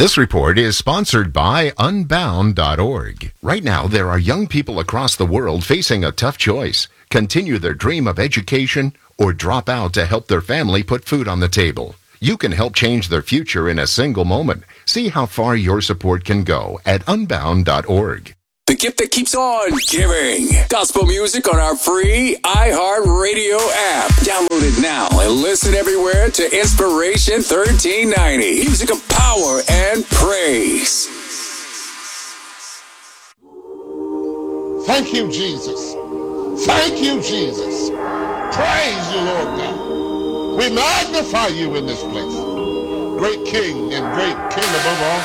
This report is sponsored by Unbound.org. Right now, there are young people across the world facing a tough choice. Continue their dream of education or drop out to help their family put food on the table. You can help change their future in a single moment. See how far your support can go at Unbound.org. The gift that keeps on giving. Gospel music on our free iHeartRadio app. Download it now and listen everywhere to Inspiration 1390. Music of power and praise. Thank you, Jesus. Thank you, Jesus. Praise you, Lord God. We magnify you in this place. Great King and great King above all.